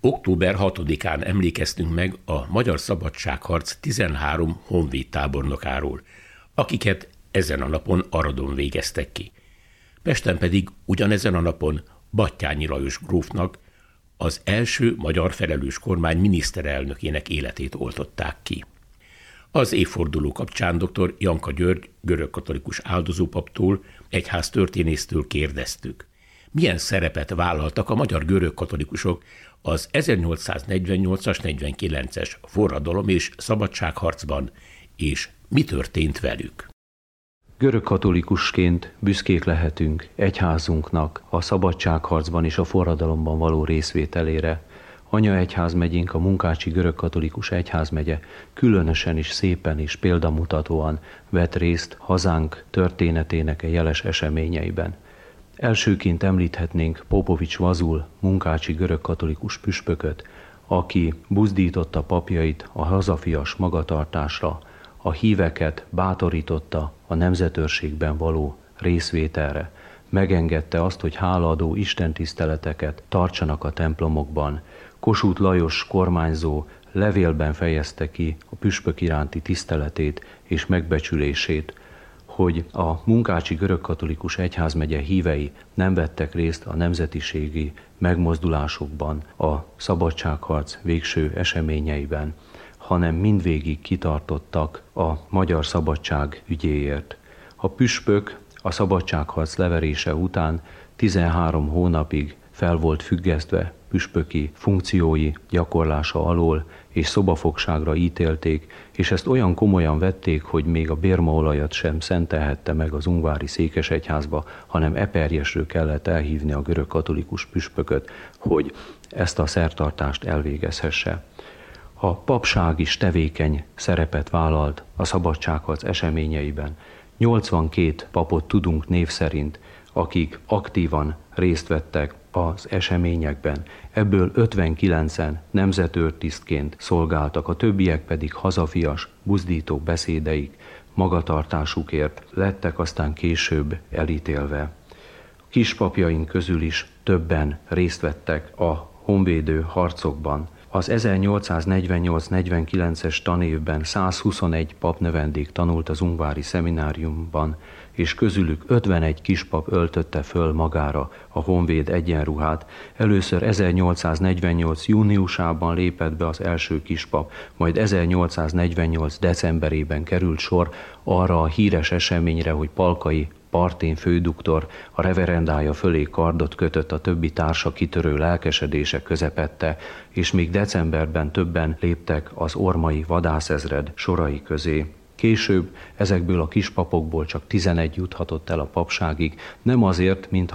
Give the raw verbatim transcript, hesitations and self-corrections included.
október hatodikán emlékeztünk meg a Magyar Szabadságharc tizenhárom honvéd tábornokáról, akiket ezen a napon Aradon végeztek ki. Pesten pedig ugyanezen a napon Batthyány Lajos grófnak, az első magyar felelős kormány miniszterelnökének életét oltották ki. Az évforduló kapcsán dr. Janka György görögkatolikus áldozópaptól, egyháztörténésztől kérdeztük, milyen szerepet vállaltak a magyar görögkatolikusok az ezernyolcszáznegyvennyolcas negyvenkilences forradalom és szabadságharcban, és mi történt velük. Görögkatolikusként büszkék lehetünk egyházunknak a szabadságharcban és a forradalomban való részvételére. Anyaegyházmegyénk, a Munkácsi Görögkatolikus Egyházmegye különösen is szépen és példamutatóan vett részt hazánk történetének a jeles eseményeiben. Elsőként említhetnénk Popovics Vazul, munkácsi görögkatolikus püspököt, aki buzdította papjait a hazafias magatartásra, a híveket bátorította a nemzetőrségben való részvételre, megengedte azt, hogy hálaadó istentiszteleteket tartsanak a templomokban. Kossuth Lajos kormányzó levélben fejezte ki a püspök iránti tiszteletét és megbecsülését, hogy a Munkácsi Görögkatolikus Egyházmegye hívei nem vettek részt a nemzetiségi megmozdulásokban, a szabadságharc végső eseményeiben, hanem mindvégig kitartottak a magyar szabadság ügyéért. A püspök a szabadságharc leverése után tizenhárom hónapig fel volt függesztve püspöki funkciói gyakorlása alól, és szobafogságra ítélték, és ezt olyan komolyan vették, hogy még a bérmaolajat sem szentelhette meg az ungvári székesegyházba, hanem Eperjesről kellett elhívni a görögkatolikus püspököt, hogy ezt a szertartást elvégezhesse. A papság is tevékeny szerepet vállalt a szabadságharc eseményeiben. nyolcvankét papot tudunk név szerint, akik aktívan részt vettek az eseményekben. Ebből ötvenkilencen nemzetőrtisztként szolgáltak, a többiek pedig hazafias, buzdító beszédeik, magatartásukért lettek aztán később elítélve. Kispapjaink közül is többen részt vettek a honvédő harcokban. Az ezernyolcszáznegyvennyolc negyvenkilences tanévben százhuszonegy papnövendék tanult az ungvári szemináriumban, és közülük ötvenegy kispap öltötte föl magára a honvéd egyenruhát. Először ezernyolcszáznegyvennyolc júniusában lépett be az első kispap, majd ezernyolcszáznegyvennyolc decemberében került sor arra a híres eseményre, hogy Palkai Partén főduktor a reverendája fölé kardot kötött, a többi társa kitörő lelkesedése közepette, és még decemberben többen léptek az ormai vadászezred sorai közé. Később ezekből a kispapokból csak tizenegy juthatott el a papságig, nem azért, mint